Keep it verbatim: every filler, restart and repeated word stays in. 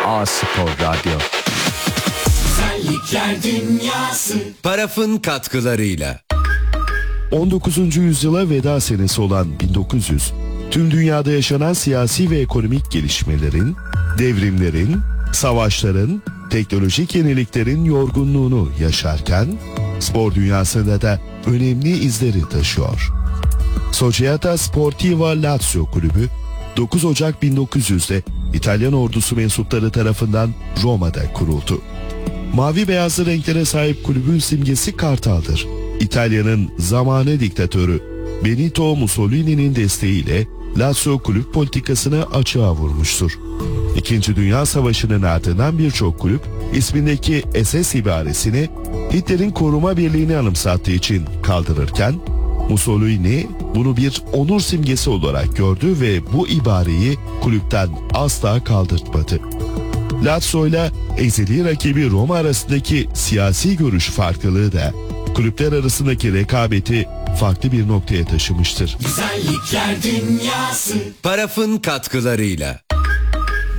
A Spor Radyo. Güzellikler Dünyası. Paraf'ın katkılarıyla. on dokuzuncu yüzyıla veda senesi olan bin dokuz yüz, tüm dünyada yaşanan siyasi ve ekonomik gelişmelerin, devrimlerin, savaşların, teknolojik yeniliklerin yorgunluğunu yaşarken, spor dünyasında da önemli izleri taşıyor. Società Sportiva Lazio Kulübü, dokuz Ocak bin dokuz yüzde İtalyan ordusu mensupları tarafından Roma'da kuruldu. Mavi beyazlı renklere sahip kulübün simgesi kartaldır. İtalya'nın zamanı diktatörü Benito Mussolini'nin desteğiyle Lazio kulüp politikasını açığa vurmuştur. İkinci Dünya Savaşı'nın ardından birçok kulüp ismindeki S S ibaresini Hitler'in koruma birliğini anımsattığı için kaldırırken, Mussolini bunu bir onur simgesi olarak gördü ve bu ibareyi kulüpten asla kaldırtmadı. Lazio ile ezeli rakibi Roma arasındaki siyasi görüş farklılığı da kulüpler arasındaki rekabeti farklı bir noktaya taşımıştır. Güzellikler Dünyası. Paraf'ın katkılarıyla.